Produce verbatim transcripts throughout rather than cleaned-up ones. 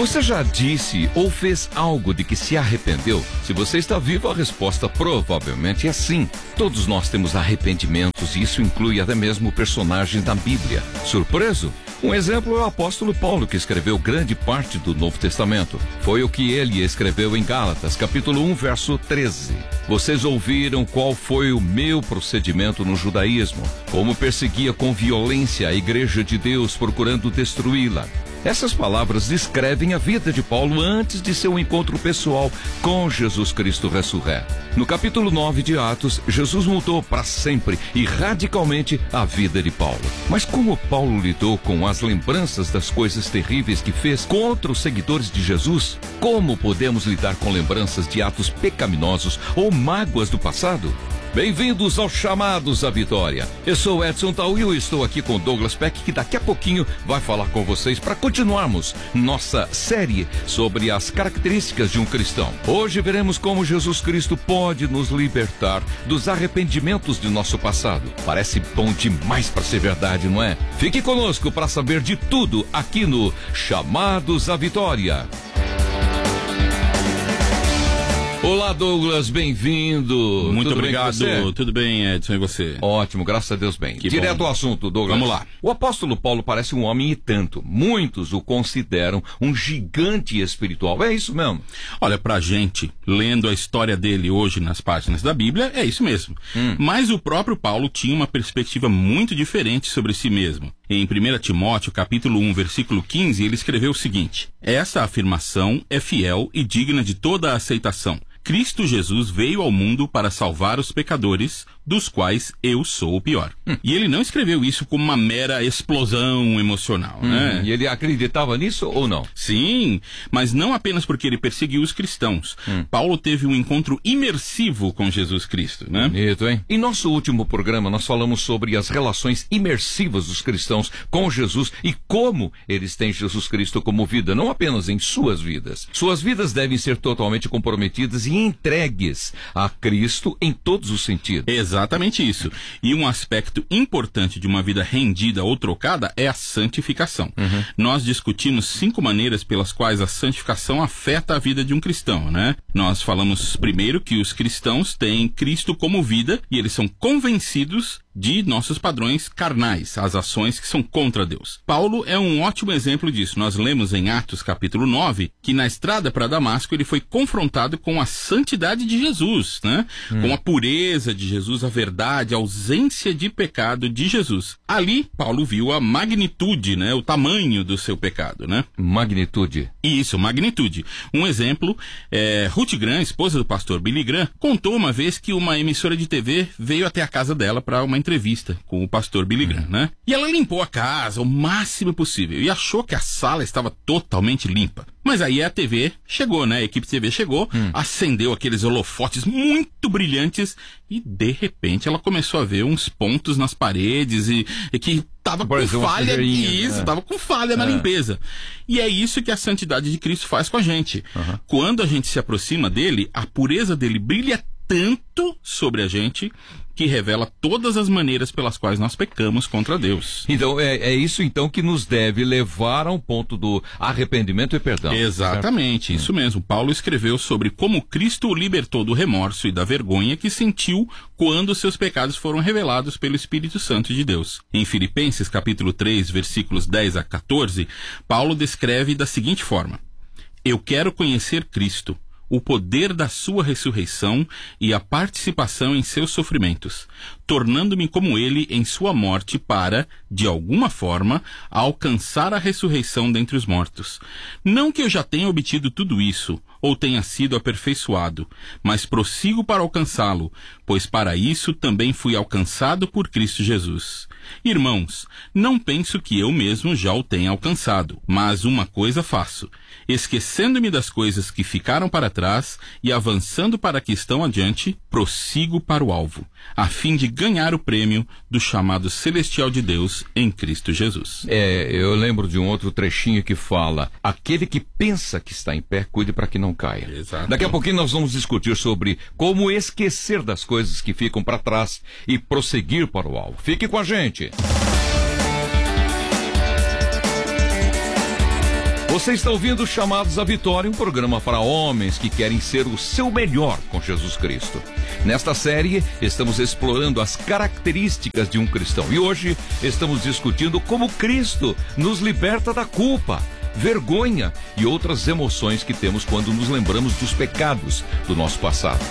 Você já disse ou fez algo de que se arrependeu? Se você está vivo, a resposta provavelmente é sim. Todos nós temos arrependimentos e isso inclui até mesmo personagens da Bíblia. Surpreso? Um exemplo é o apóstolo Paulo, que escreveu grande parte do Novo Testamento. Foi o que ele escreveu em Gálatas, capítulo um, verso treze. Vocês ouviram qual foi o meu procedimento no judaísmo, como perseguia com violência a igreja de Deus, procurando destruí-la. Essas palavras descrevem a vida de Paulo antes de seu encontro pessoal com Jesus Cristo ressurreto. No capítulo nove de Atos, Jesus mudou para sempre e radicalmente a vida de Paulo. Mas como Paulo lidou com as lembranças das coisas terríveis que fez contra os seguidores de Jesus? Como podemos lidar com lembranças de atos pecaminosos ou mágoas do passado? Bem-vindos aos Chamados à Vitória. Eu sou Edson Tauil e estou aqui com Douglas Peck, que daqui a pouquinho vai falar com vocês para continuarmos nossa série sobre as características de um cristão. Hoje veremos como Jesus Cristo pode nos libertar dos arrependimentos de nosso passado. Parece bom demais para ser verdade, não é? Fique conosco para saber de tudo aqui no Chamados à Vitória. Olá, Douglas, bem-vindo. Muito Tudo obrigado. Bem Tudo bem, Edson, e você? Ótimo, graças a Deus bem. Que Direto bom. ao assunto, Douglas. Vamos lá. O apóstolo Paulo parece um homem e tanto. Muitos o consideram um gigante espiritual. É isso mesmo? Olha, pra gente, lendo a história dele hoje nas páginas da Bíblia, é isso mesmo. Hum. Mas o próprio Paulo tinha uma perspectiva muito diferente sobre si mesmo. Em primeiro Timóteo, capítulo um, versículo quinze, ele escreveu o seguinte: essa afirmação é fiel e digna de toda a aceitação. Cristo Jesus veio ao mundo para salvar os pecadores, dos quais eu sou o pior. Hum. E ele não escreveu isso como uma mera explosão emocional, hum, né? E ele acreditava nisso ou não? Sim, mas não apenas porque ele perseguiu os cristãos. Hum. Paulo teve um encontro imersivo com Jesus Cristo, né? Bonito, hein? Em nosso último programa, nós falamos sobre as relações imersivas dos cristãos com Jesus e como eles têm Jesus Cristo como vida, não apenas em suas vidas. Suas vidas devem ser totalmente comprometidas e entregues a Cristo em todos os sentidos. Exatamente isso. E um aspecto importante de uma vida rendida ou trocada é a santificação. Uhum. Nós discutimos cinco maneiras pelas quais a santificação afeta a vida de um cristão, né? Nós falamos primeiro que os cristãos têm Cristo como vida e eles são convencidos de nossos padrões carnais, as ações que são contra Deus. Paulo é um ótimo exemplo disso. Nós lemos em Atos capítulo nove que na estrada para Damasco ele foi confrontado com a santidade de Jesus, né? Hum. Com a pureza de Jesus, a verdade, a ausência de pecado de Jesus. Ali, Paulo viu a magnitude, né? O tamanho do seu pecado, né? Magnitude. Isso, magnitude. Um exemplo, é, Ruth Graham, esposa do pastor Billy Graham, contou uma vez que uma emissora de T V veio até a casa dela para uma entrevista com o pastor Billy Graham, né? E ela limpou a casa o máximo possível e achou que a sala estava totalmente limpa. Mas aí a T V chegou, né? A equipe de T V chegou, hum. acendeu aqueles holofotes muito brilhantes e, de repente, ela começou a ver uns pontos nas paredes e, e que tava com falha, isso, né? Tava com falha na é. limpeza. E é isso que a santidade de Cristo faz com a gente. Uhum. Quando a gente se aproxima dele, a pureza dele brilha tanto sobre a gente que revela todas as maneiras pelas quais nós pecamos contra Deus. Então, é, é isso então que nos deve levar a um ponto do arrependimento e perdão. Exatamente, certo? Isso mesmo. Paulo escreveu sobre como Cristo o libertou do remorso e da vergonha que sentiu quando seus pecados foram revelados pelo Espírito Santo de Deus. Em Filipenses capítulo três, versículos dez a quatorze, Paulo descreve da seguinte forma: eu quero conhecer Cristo, o poder da sua ressurreição e a participação em seus sofrimentos, tornando-me como ele em sua morte para, de alguma forma, alcançar a ressurreição dentre os mortos. Não que eu já tenha obtido tudo isso, ou tenha sido aperfeiçoado, mas prossigo para alcançá-lo, pois para isso também fui alcançado por Cristo Jesus. Irmãos, não penso que eu mesmo já o tenha alcançado, mas uma coisa faço, esquecendo-me das coisas que ficaram para trás e avançando para que estão adiante, prossigo para o alvo, a fim de ganhar o prêmio do chamado celestial de Deus em Cristo Jesus. É, eu lembro de um outro trechinho que fala: aquele que pensa que está em pé, cuide para que não caia. Exato. Daqui a pouquinho nós vamos discutir sobre como esquecer das coisas que ficam para trás e prosseguir para o alvo. Fique com a gente. Você está ouvindo Chamados à Vitória, um programa para homens que querem ser o seu melhor com Jesus Cristo. Nesta série, estamos explorando as características de um cristão. E hoje, estamos discutindo como Cristo nos liberta da culpa, vergonha e outras emoções que temos quando nos lembramos dos pecados do nosso passado.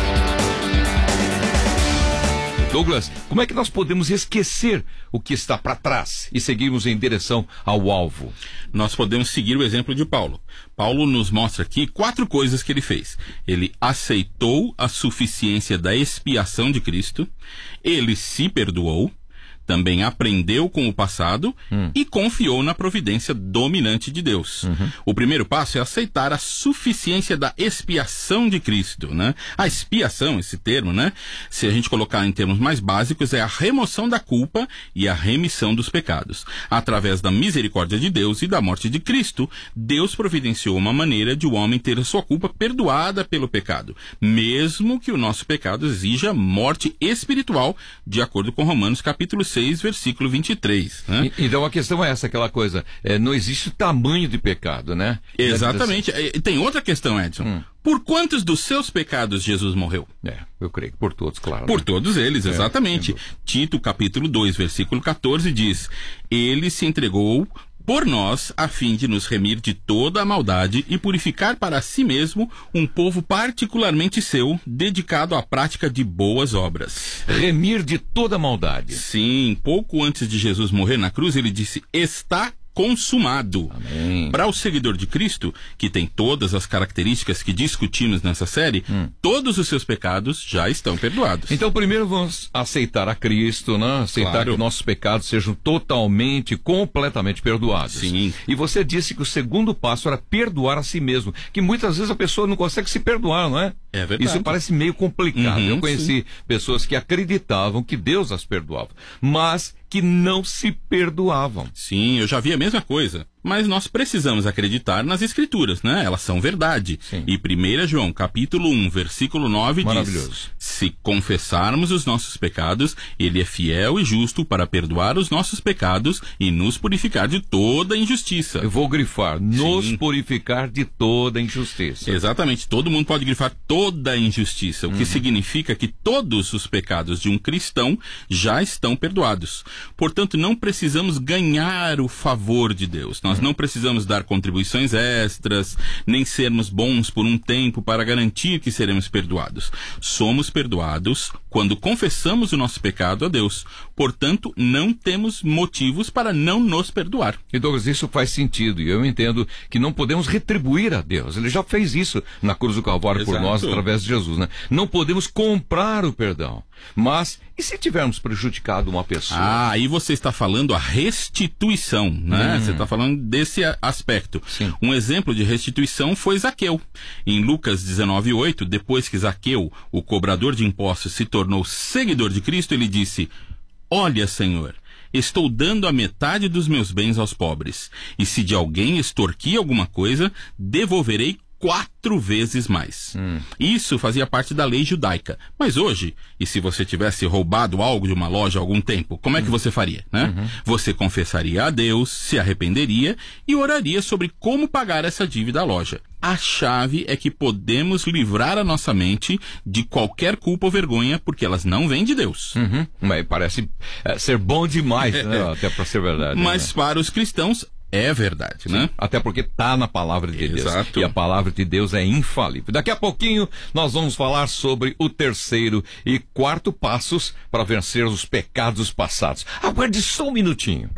Douglas, como é que nós podemos esquecer o que está para trás e seguirmos em direção ao alvo? Nós podemos seguir o exemplo de Paulo. Paulo nos mostra aqui quatro coisas que ele fez. Ele aceitou a suficiência da expiação de Cristo, ele se perdoou, também aprendeu com o passado hum. e confiou na providência dominante de Deus. Uhum. O primeiro passo é aceitar a suficiência da expiação de Cristo, né? A expiação, esse termo, né? Se a gente colocar em termos mais básicos, é a remoção da culpa e a remissão dos pecados. Através da misericórdia de Deus e da morte de Cristo, Deus providenciou uma maneira de o homem ter a sua culpa perdoada pelo pecado, mesmo que o nosso pecado exija morte espiritual, de acordo com Romanos capítulo seis, versículo vinte e três, né? E, então a questão é essa, aquela coisa, é, não existe tamanho de pecado, né? Exatamente. E tem outra questão, Edson. Hum. Por quantos dos seus pecados Jesus morreu? É, eu creio que por todos, claro. Por né? todos eles, É, exatamente. Tito, capítulo dois, versículo catorze, diz: Ele se entregou por nós, a fim de nos remir de toda a maldade e purificar para si mesmo um povo particularmente seu, dedicado à prática de boas obras. Remir de toda a maldade. Sim, pouco antes de Jesus morrer na cruz, ele disse: está consumado. Para o seguidor de Cristo, que tem todas as características que discutimos nessa série, hum. todos os seus pecados já estão perdoados. Então, primeiro vamos aceitar a Cristo, né? Aceitar claro. que nossos pecados sejam totalmente, completamente perdoados. Sim. E você disse que o segundo passo era perdoar a si mesmo, que muitas vezes a pessoa não consegue se perdoar, não é? É verdade. Isso parece meio complicado. Uhum, Eu conheci sim. pessoas que acreditavam que Deus as perdoava, mas que não se perdoavam. Sim, eu já vi a mesma coisa. Mas nós precisamos acreditar nas Escrituras, né? Elas são verdade. Sim. E primeiro João, capítulo um, versículo nove diz: se confessarmos os nossos pecados, Ele é fiel e justo para perdoar os nossos pecados e nos purificar de toda injustiça. Eu vou grifar, nos Sim. purificar de toda injustiça. Exatamente, todo mundo pode grifar toda injustiça, o que uhum. significa que todos os pecados de um cristão já estão perdoados. Portanto, não precisamos ganhar o favor de Deus. Nós não precisamos dar contribuições extras, nem sermos bons por um tempo para garantir que seremos perdoados. Somos perdoados quando confessamos o nosso pecado a Deus. Portanto, não temos motivos para não nos perdoar. E Douglas, isso faz sentido. E eu entendo que não podemos retribuir a Deus. Ele já fez isso na cruz do Calvário Exato. por nós, através de Jesus, né? Não podemos comprar o perdão. Mas, e se tivermos prejudicado uma pessoa? Ah, aí você está falando a restituição, né? Hum. Você está falando desse aspecto. Sim. Um exemplo de restituição foi Zaqueu. Em Lucas dezenove, oito, depois que Zaqueu, o cobrador de impostos, se tornou seguidor de Cristo, ele disse: olha, Senhor, estou dando a metade dos meus bens aos pobres, e se de alguém extorquir alguma coisa, devolverei quatro vezes mais. Hum. Isso fazia parte da lei judaica. Mas hoje, e se você tivesse roubado algo de uma loja há algum tempo, como é que hum. você faria, né? Uhum. Você confessaria a Deus, se arrependeria e oraria sobre como pagar essa dívida à loja. A chave é que podemos livrar a nossa mente de qualquer culpa ou vergonha, porque elas não vêm de Deus. Uhum. Mas parece é, ser bom demais, né? Até para ser verdade. Mas né? para os cristãos, é verdade, Sim, né? Até porque está na palavra de Exato. Deus. E a palavra de Deus é infalível. Daqui a pouquinho nós vamos falar sobre o terceiro e quarto passos para vencer os pecados passados. Aguarde só um minutinho.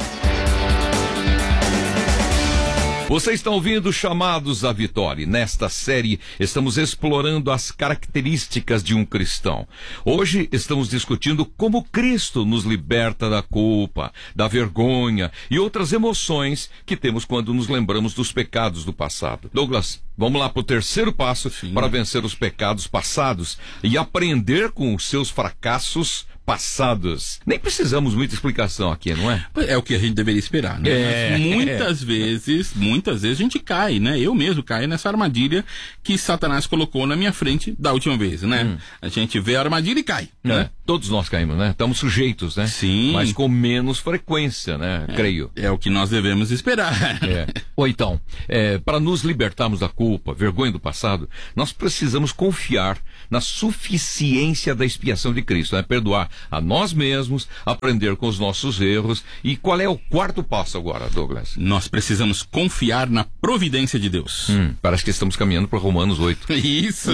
Você está ouvindo Chamados à Vitória. Nesta série, estamos explorando as características de um cristão. Hoje, estamos discutindo como Cristo nos liberta da culpa, da vergonha e outras emoções que temos quando nos lembramos dos pecados do passado. Douglas, vamos lá para o terceiro passo Sim. para vencer os pecados passados e aprender com os seus fracassos passados. Nem precisamos muita explicação aqui, não é? É o que a gente deveria esperar, né? É. Mas muitas vezes, muitas vezes a gente cai, né? Eu mesmo caio nessa armadilha que Satanás colocou na minha frente da última vez, né? Hum. A gente vê a armadilha e cai, é. né? Todos nós caímos, né? Estamos sujeitos, né? Sim. Mas com menos frequência, né? É, Creio. É o que nós devemos esperar. É. Ou então, é, para nos libertarmos da culpa, vergonha do passado, nós precisamos confiar na suficiência da expiação de Cristo, né? Perdoar a nós mesmos, aprender com os nossos erros. E qual é o quarto passo agora, Douglas? Nós precisamos confiar na providência de Deus. Hum, parece que estamos caminhando para Romanos oito. Isso!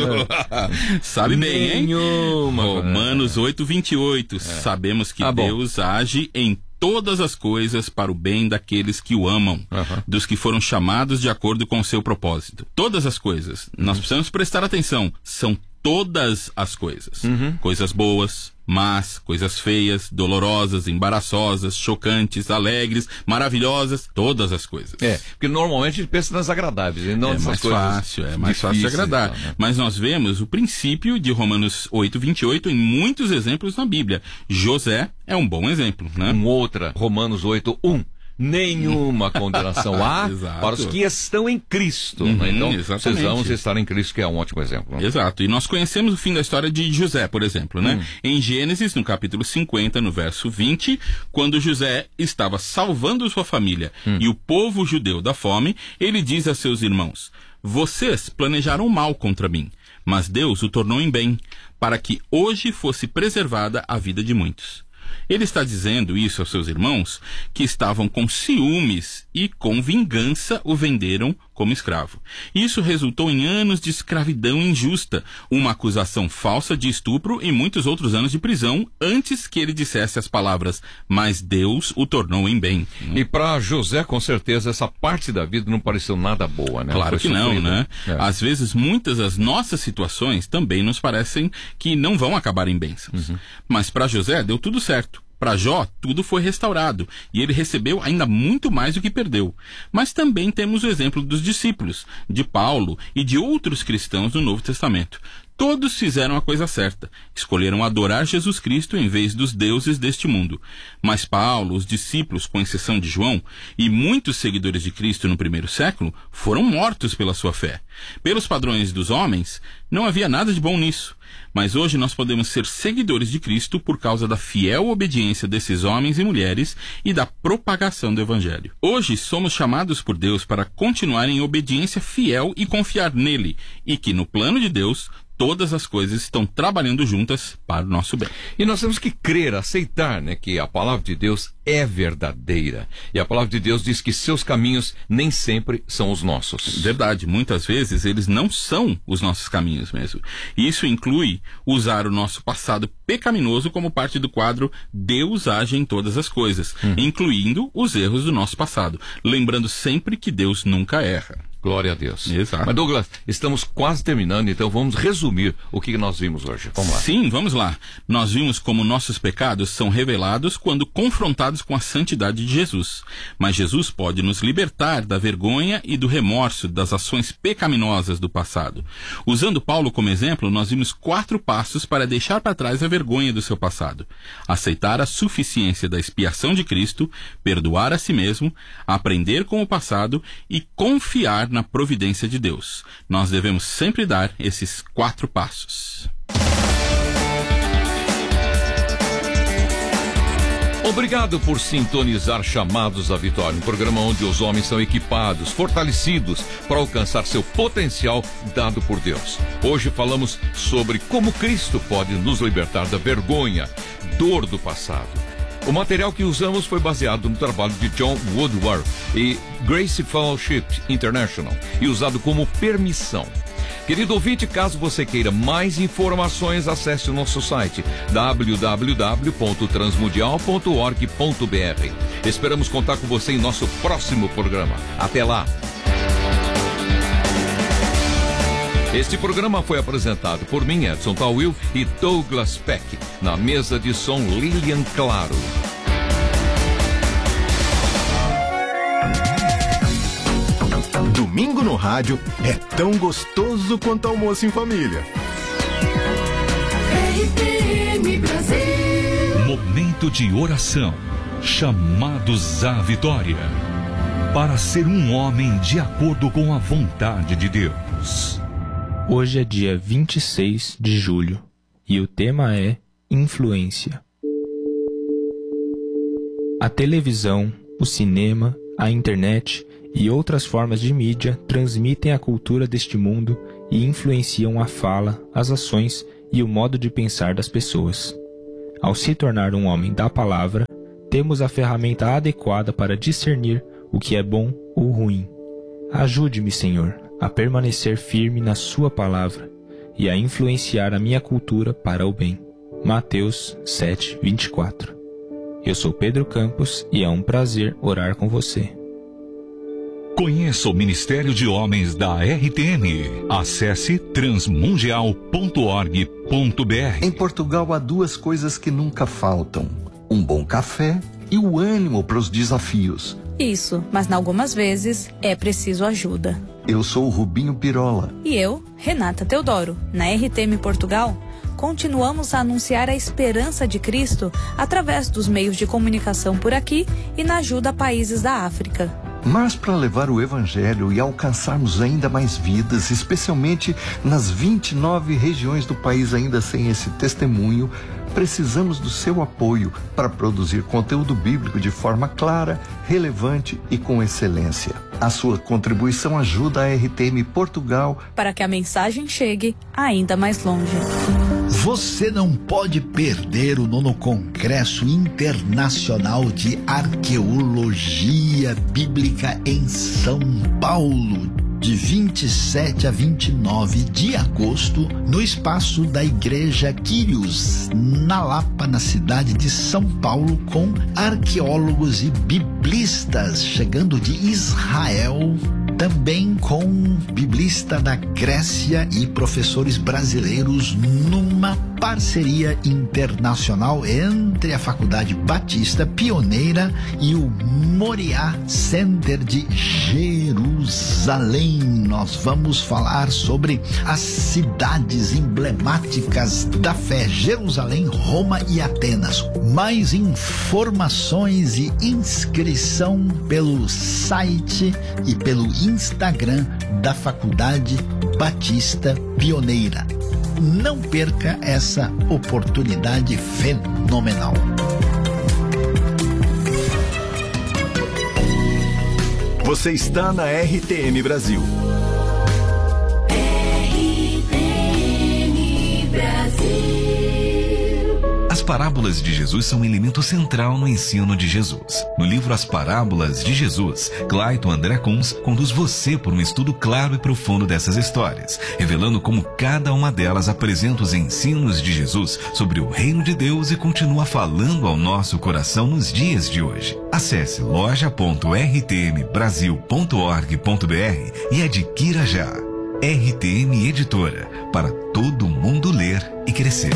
É. Sabe bem, hein? Nenhuma. Romanos oito, vinte e oito. É. Sabemos que ah, Deus age em todas as coisas para o bem daqueles que o amam, uhum. dos que foram chamados de acordo com o seu propósito. Todas as coisas. Uhum. Nós precisamos prestar atenção. São todas as coisas. Uhum. Coisas boas, más, coisas feias, dolorosas, embaraçosas, chocantes, alegres, maravilhosas, todas as coisas. É, porque normalmente a gente pensa nas agradáveis, e não é mais fácil, é mais fácil de agradar. Então, né? Mas nós vemos o princípio de Romanos oito, vinte e oito em muitos exemplos na Bíblia. José é um bom exemplo, né? Um outra, Romanos oito, um. Nenhuma condenação há para os que estão em Cristo. Uhum, né? Então, exatamente. precisamos estar em Cristo, que é um ótimo exemplo. Né? Exato. E nós conhecemos o fim da história de José, por exemplo, né? Hum. Em Gênesis, no capítulo cinquenta, no verso vinte, quando José estava salvando sua família hum. e o povo judeu da fome, ele diz a seus irmãos: vocês planejaram mal contra mim, mas Deus o tornou em bem, para que hoje fosse preservada a vida de muitos. Ele está dizendo isso aos seus irmãos que estavam com ciúmes e com vingança o venderam como escravo. Isso resultou em anos de escravidão injusta, uma acusação falsa de estupro e muitos outros anos de prisão antes que ele dissesse as palavras: mas Deus o tornou em bem. E para José, com certeza, essa parte da vida não pareceu nada boa, né? Claro Foi que não, sofrida. né? É. Às vezes, muitas das nossas situações também nos parecem que não vão acabar em bênçãos. Uhum. Mas para José deu tudo certo. Para Jó, tudo foi restaurado, e ele recebeu ainda muito mais do que perdeu. Mas também temos o exemplo dos discípulos, de Paulo e de outros cristãos no Novo Testamento. Todos fizeram a coisa certa. Escolheram adorar Jesus Cristo em vez dos deuses deste mundo. Mas Paulo, os discípulos, com exceção de João, e muitos seguidores de Cristo no primeiro século, foram mortos pela sua fé. Pelos padrões dos homens, não havia nada de bom nisso. Mas hoje nós podemos ser seguidores de Cristo por causa da fiel obediência desses homens e mulheres e da propagação do Evangelho. Hoje somos chamados por Deus para continuar em obediência fiel e confiar nele, e que no plano de Deus todas as coisas estão trabalhando juntas para o nosso bem. E nós temos que crer, aceitar, né, que a palavra de Deus é verdadeira. E a palavra de Deus diz que seus caminhos nem sempre são os nossos. Verdade, muitas vezes eles não são os nossos caminhos mesmo. E isso inclui usar o nosso passado pecaminoso como parte do quadro Deus age em todas as coisas, hum. incluindo os erros do nosso passado, lembrando sempre que Deus nunca erra. Glória a Deus. Exato. Mas Douglas, estamos quase terminando, então vamos resumir o que nós vimos hoje. Vamos lá. Sim, vamos lá. Nós vimos como nossos pecados são revelados quando confrontados com a santidade de Jesus. Mas Jesus pode nos libertar da vergonha e do remorso das ações pecaminosas do passado. Usando Paulo como exemplo, nós vimos quatro passos para deixar para trás a vergonha do seu passado. Aceitar a suficiência da expiação de Cristo, perdoar a si mesmo, aprender com o passado e confiar na providência de Deus. Nós devemos sempre dar esses quatro passos. Obrigado por sintonizar Chamados à Vitória, um programa onde os homens são equipados, fortalecidos para alcançar seu potencial dado por Deus. Hoje falamos sobre como Cristo pode nos libertar da vergonha, dor do passado. O material que usamos foi baseado no trabalho de John Woodward e Grace Fellowship International e usado como permissão. Querido ouvinte, caso você queira mais informações, acesse o nosso site w w w ponto transmundial ponto org ponto b r. Esperamos contar com você em nosso próximo programa. Até lá! Este programa foi apresentado por mim, Edson Tawil, e Douglas Peck. Na mesa de som, Lilian Claro. Domingo no rádio é tão gostoso quanto almoço em família. R T M Brasil. momento de oração, chamados à vitória, para ser um homem de acordo com a vontade de Deus. Hoje é dia vinte e seis de julho e o tema é influência. A televisão, o cinema, a internet e outras formas de mídia transmitem a cultura deste mundo e influenciam a fala, as ações e o modo de pensar das pessoas. Ao se tornar um homem da palavra, temos a ferramenta adequada para discernir o que é bom ou ruim. Ajude-me, Senhor, a permanecer firme na sua palavra e a influenciar a minha cultura para o bem. Mateus sete, vinte e quatro. Eu sou Pedro Campos e é um prazer orar com você. Conheça o Ministério de Homens da R T M. Acesse transmundial ponto org ponto b r. Em Portugal há duas coisas que nunca faltam: um bom café e o ânimo para os desafios. Isso, mas algumas vezes é preciso ajuda. Eu sou o Rubinho Pirola. E eu, Renata Teodoro. Na R T M Portugal, continuamos a anunciar a esperança de Cristo através dos meios de comunicação por aqui e na ajuda a países da África. Mas para levar o Evangelho e alcançarmos ainda mais vidas, especialmente nas vinte e nove regiões do país ainda sem esse testemunho, precisamos do seu apoio para produzir conteúdo bíblico de forma clara, relevante e com excelência. A sua contribuição ajuda a R T M Portugal para que a mensagem chegue ainda mais longe. Você não pode perder o nono Congresso Internacional de Arqueologia Bíblica em São Paulo, de vinte e sete a vinte e nove de agosto, no espaço da Igreja Quírios, na Lapa, na cidade de São Paulo, com arqueólogos e biblistas chegando de Israel, também com biblista da Grécia e professores brasileiros, numa parceria internacional entre a Faculdade Batista Pioneira e o Moriá Center de Jerusalém. Nós vamos falar sobre as cidades emblemáticas da fé: Jerusalém, Roma e Atenas. Mais informações e inscrição pelo site e pelo Instagram da Faculdade Batista Pioneira. Não perca essa oportunidade fenomenal. Você está na R T M Brasil. R T M Brasil. As parábolas de Jesus são um elemento central no ensino de Jesus. No livro As Parábolas de Jesus, Clayton André Kunz conduz você por um estudo claro e profundo dessas histórias, revelando como cada uma delas apresenta os ensinos de Jesus sobre o reino de Deus e continua falando ao nosso coração nos dias de hoje. Acesse loja ponto r t m brasil ponto org ponto b r e adquira já. R T M Editora, para todo mundo ler e crescer.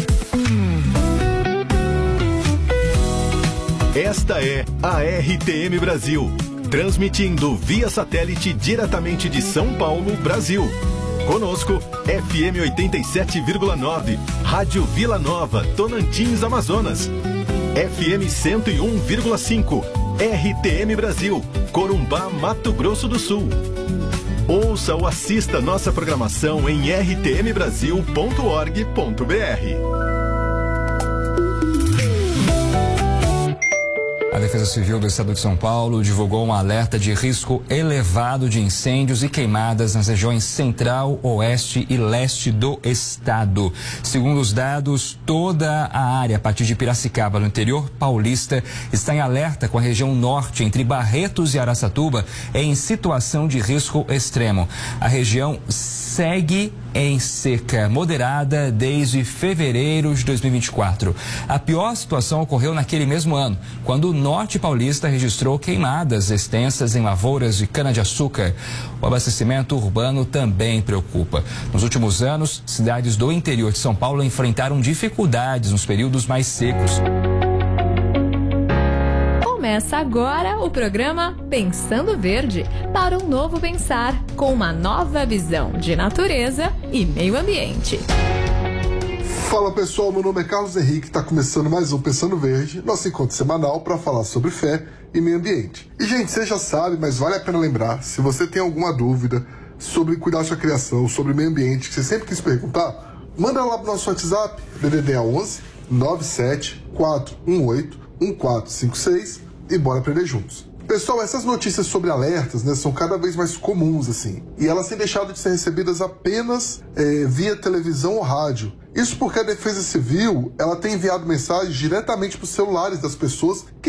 Esta é a R T M Brasil, transmitindo via satélite diretamente de São Paulo, Brasil. Conosco, F M oitenta e sete vírgula nove, Rádio Vila Nova, Tonantins, Amazonas. F M cento e um vírgula cinco, R T M Brasil, Corumbá, Mato Grosso do Sul. Ouça ou assista nossa programação em r t m brasil ponto org ponto b r. A Defesa Civil do Estado de São Paulo divulgou um alerta de risco elevado de incêndios e queimadas nas regiões central, oeste e leste do estado. Segundo os dados, toda a área a partir de Piracicaba, no interior paulista, está em alerta, com a região norte, entre Barretos e Araçatuba, em situação de risco extremo. A região segue em seca moderada desde fevereiro de dois mil e vinte e quatro. A pior situação ocorreu naquele mesmo ano, quando o norte paulista registrou queimadas extensas em lavouras de cana-de-açúcar. O abastecimento urbano também preocupa. Nos últimos anos, cidades do interior de São Paulo enfrentaram dificuldades nos períodos mais secos. Começa agora o programa Pensando Verde, para um novo pensar, com uma nova visão de natureza e meio ambiente. Fala pessoal, meu nome é Carlos Henrique, está começando mais um Pensando Verde, nosso encontro semanal para falar sobre fé e meio ambiente. E gente, você já sabe, mas vale a pena lembrar, se você tem alguma dúvida sobre cuidar da sua criação, sobre meio ambiente, que você sempre quis perguntar, manda lá pro nosso WhatsApp, D D D onze nove sete quatro um oito um quatro cinco seis e bora aprender juntos. Pessoal, essas notícias sobre alertas, né, são cada vez mais comuns, assim, e elas têm deixado de ser recebidas apenas é, via televisão ou rádio. Isso porque a Defesa Civil, ela tem enviado mensagens diretamente para os celulares das pessoas que